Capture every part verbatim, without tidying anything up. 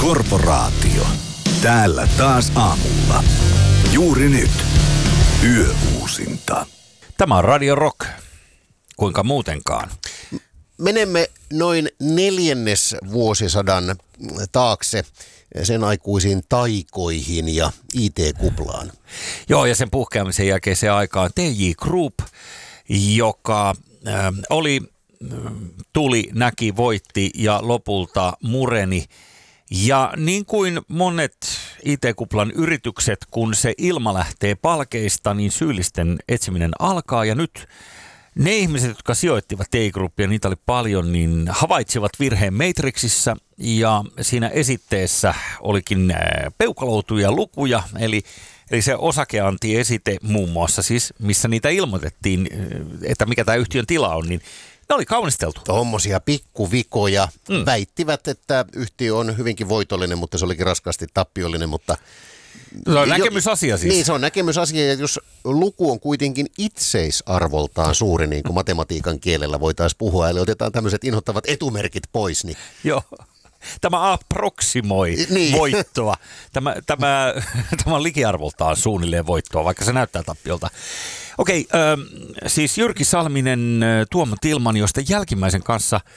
Korporaatio. Täällä taas aamulla. Juuri nyt. Yöuusinta. Tämä on Radio Rock. Kuinka muutenkaan? Menemme noin neljännes vuosisadan taakse sen aikuisiin taikoihin ja I T-kuplaan. Joo, ja sen puhkeamisen jälkeen se aikaan T J Group, joka äh, oli, tuli, näki, voitti ja lopulta mureni. Ja niin kuin monet I T-kuplan yritykset, kun se ilma lähtee palkeista, niin syyllisten etsiminen alkaa. Ja nyt ne ihmiset, jotka sijoittivat T J Groupia, niitä oli paljon, niin havaitsivat virheen Matrixissa. Ja siinä esitteessä olikin peukaloutuja lukuja, eli, eli se osakeantiesite muun muassa, siis missä niitä ilmoitettiin, että mikä tämä yhtiön tila on, niin ne oli kaunisteltu. Tuommoisia pikkuvikoja. Mm. Väittivät, että yhtiö on hyvinkin voitollinen, mutta se olikin raskaasti tappiollinen. Mutta se on näkemysasia siis. Niin, se on näkemysasia. Ja jos luku on kuitenkin itseisarvoltaan suuri, niin kuin matematiikan kielellä voitaisiin puhua, eli otetaan tämmöiset inhottavat etumerkit pois, niin joo. Tämä approksimoi niin. voittoa. Tämä, tämä, tämä on likiarvoltaan suunnilleen voittoa, vaikka se näyttää tappiolta. Okei, äh, siis Jyrki Salminen, Tuomo Tillman, josta jälkimmäisen kanssa äh,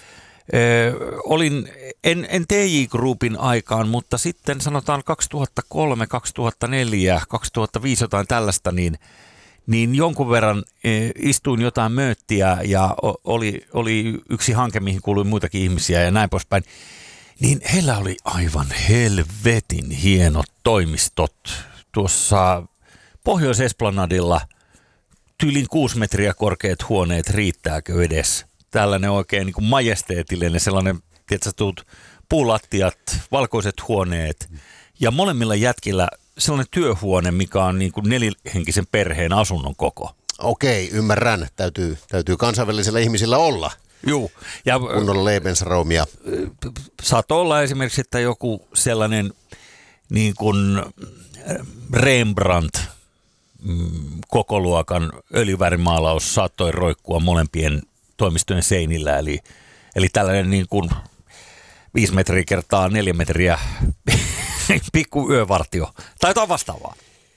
olin, en, en T J Groupin aikaan, mutta sitten sanotaan kaksituhattakolme, kaksituhattaneljä, kaksituhattaviisi jotain tällaista, niin, niin jonkun verran äh, istuin jotain mööttiä ja oli, oli yksi hanke, mihin kuului muitakin ihmisiä ja näin poispäin. Niin heillä oli aivan helvetin hienot toimistot tuossa Pohjois-Esplanadilla. Tyylin kuusi metriä korkeat huoneet, riittääkö edes? Tällainen oikein niin kuin majesteetillinen, sellainen, tiedätkö, tuut puulattiat, valkoiset huoneet. Ja molemmilla jätkillä sellainen työhuone, mikä on niin kuin nelihenkisen perheen asunnon koko. Okei, ymmärrän. Täytyy, täytyy kansainvälisillä ihmisillä olla. Juu. Ja kunnolla Lebensraumia. Saattaa olla esimerkiksi, että joku sellainen niin kuin Rembrandt koko luokan öljyvärimaalaus saattoi roikkua molempien toimistojen seinillä. Eli, eli tällainen niin kuin viisi metriä kertaa neljä metriä pikku yövartio. Tai jotain vastaavaa.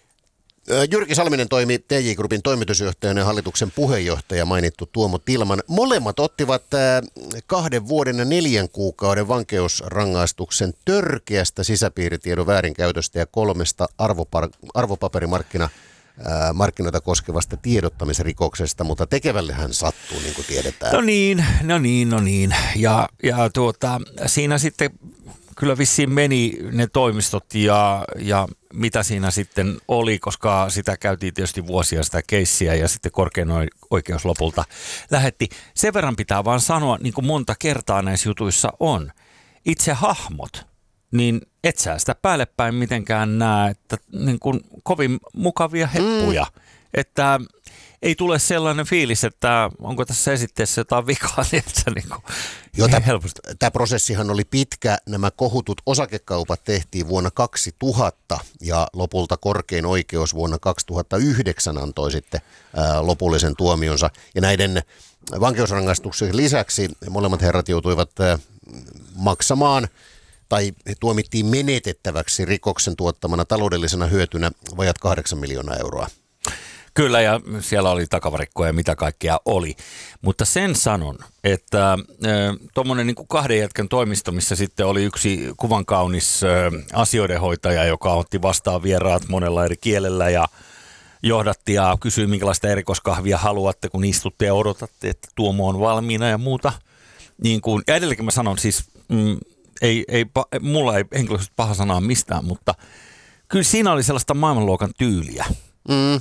Jyrki Salminen toimi T J Groupin toimitusjohtajana ja hallituksen puheenjohtaja, mainittu Tuomo Tillman. Molemmat ottivat kahden vuoden ja neljän kuukauden vankeusrangaistuksen törkeästä sisäpiiritiedon väärinkäytöstä ja kolmesta arvopar- arvopaperimarkkina markkinoita koskevasta tiedottamisrikoksesta, mutta tekevällehän sattuu, niin kuin tiedetään. No niin, no niin, no niin. Ja, ja tuota, siinä sitten kyllä vissiin meni ne toimistot ja, ja mitä siinä sitten oli, koska sitä käytiin tietysti vuosia sitä keissiä ja sitten korkein oikeus lopulta lähetti. Sen verran pitää vaan sanoa, niin kuin monta kertaa näissä jutuissa on, itse hahmot, niin et sä sitä päälle päin mitenkään näe, että niin kuin kovin mukavia heppuja, mm. että ei tule sellainen fiilis, että onko tässä esitteessä jotain vikaa, että niin kuin Joo, tämä prosessihan oli pitkä. Nämä kohutut osakekaupat tehtiin vuonna kaksituhatta ja lopulta korkein oikeus vuonna kaksituhattayhdeksän antoi sitten ää, lopullisen tuomionsa. Ja näiden vankeusrangaistuksien lisäksi molemmat herrat joutuivat ää, maksamaan tai tuomittiin menetettäväksi rikoksen tuottamana taloudellisena hyötynä vajat kahdeksan miljoonaa euroa. Kyllä, ja siellä oli takavarikkoja ja mitä kaikkea oli. Mutta sen sanon, että äh, tuommoinen niin kuin kahden jätkän toimisto, missä sitten oli yksi kuvan kaunis äh, asioidenhoitaja, joka otti vastaan vieraat monella eri kielellä ja johdatti ja kysyi, minkälaista erikoiskahvia haluatte, kun istutte ja odotatte, että Tuomo on valmiina ja muuta. Niin kuin, ja edelleenkin mä sanon siis, mm, ei, ei, mulla ei henkilöisesti paha sanaa mistään, mutta kyllä siinä oli sellaista maailmanluokan tyyliä. Mm.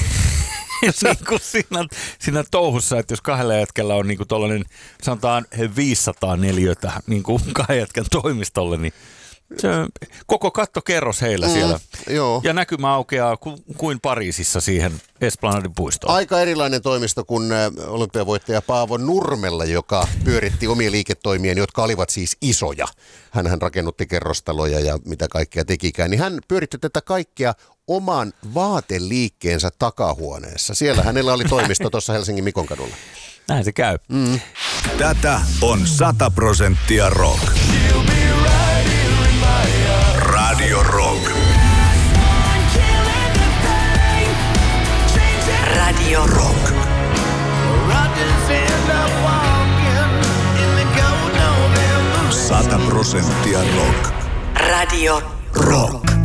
niin kuin siinä, siinä touhussa, että jos kahdella jätkällä on niin kuin tuollainen, sanotaan viisisataa neliötä niin kuin kahden jätkän toimistolle, niin se koko kattokerros heillä mm, siellä. Joo. Ja näkymä aukeaa ku, kuin Pariisissa siihen Esplanadin puistoon. Aika erilainen toimisto kuin olympiavoittaja Paavo Nurmella, joka pyöritti omia liiketoimien, jotka olivat siis isoja. Hänhän rakennutti kerrostaloja ja mitä kaikkea tekikään. Niin hän pyöritti tätä kaikkea oman vaateliikkeensä takahuoneessa. Siellä hänellä oli toimisto tuossa Helsingin Mikonkadulla. Näin se käy. Mm. Tätä on sata prosenttia rock. Sata prosenttia rock. Radio Rock.